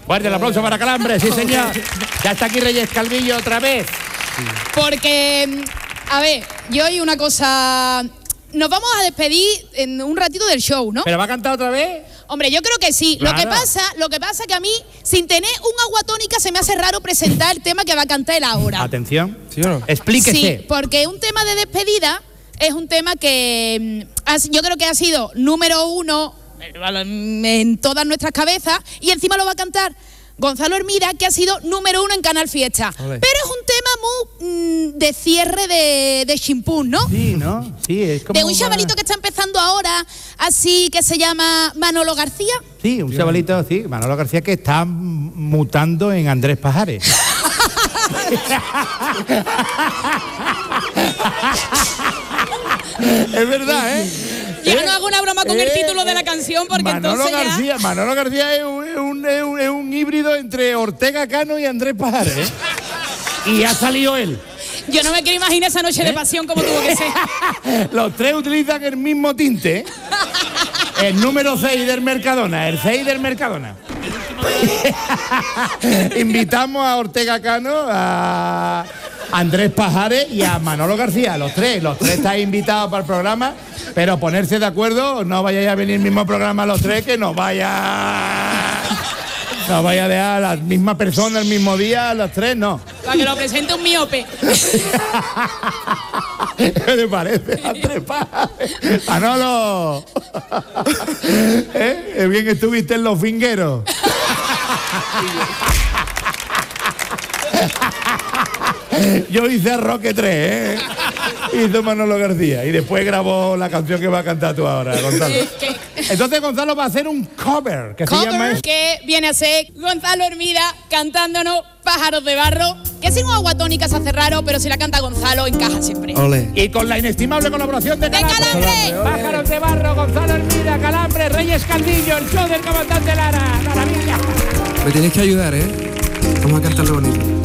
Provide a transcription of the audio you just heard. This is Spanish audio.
Fuerte el aplauso para Calambre, sí señor. Ya está aquí Reyes Calvillo otra vez. Porque, a ver, yo hay una cosa... Nos vamos a despedir en un ratito del show, ¿no? ¿Pero va a cantar otra vez? Hombre, yo creo que sí. Claro. Lo que pasa que a mí, sin tener un agua tónica, se me hace raro presentar el tema que va a cantar él ahora. Atención. ¿Sí o no? Explíquese. Sí, porque un tema de despedida es un tema que yo creo que ha sido número 1 en todas nuestras cabezas y encima lo va a cantar Gonzalo Hermida, que ha sido número 1 en Canal Fiesta. Olé. Pero es un tema muy de cierre de chimpún, ¿no? Sí, ¿no? Sí, es como... De un chavalito que está empezando ahora, así que se llama Manolo García. Sí, un chavalito, sí, Manolo García, que está mutando en Andrés Pajares. Es verdad, ¿eh? Ya no hago una broma con el título de la canción porque Manolo entonces García, ya... Manolo García es un híbrido entre Ortega Cano y Andrés Pajares, ¿eh? Y ha salido él. Yo no me quiero imaginar esa noche de pasión como tuvo que ser. Los tres utilizan el mismo tinte, ¿eh? El número 6 del Mercadona, el 6 del Mercadona. Invitamos a Ortega Cano, a Andrés Pajares y a Manolo García, los tres estáis invitados para el programa, pero ponerse de acuerdo, no vayáis a venir el mismo programa los tres, que nos vaya a dejar a la misma persona el mismo día, los tres, no. Para que lo presente un miope. ¿Qué te parece, Andrés Pajares? Manolo. ¿Eh? Bien estuviste en Los Fingueros. Yo hice a Roque 3, ¿eh? Hizo Manolo García y después grabó la canción que va a cantar tú ahora, Gonzalo. Entonces Gonzalo va a hacer un cover que se llama... Que viene a ser Gonzalo Hermida cantándonos Pájaros de Barro, que sin un agua tónica se hace raro, pero si la canta Gonzalo encaja siempre. Ole. Y con la inestimable colaboración de ¡De Calambre! Pájaros de Barro, Gonzalo Hermida, Calambre, Reyes Calvillo, el show del comandante Lara. Maravilla. Me tienes que ayudar, ¿eh? Vamos a cantarlo bonito.